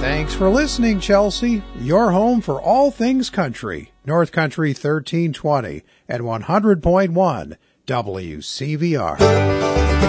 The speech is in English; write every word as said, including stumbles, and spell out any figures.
Thanks for listening, Chelsea. Your home for all things country. North Country thirteen twenty at one hundred point one W C V R.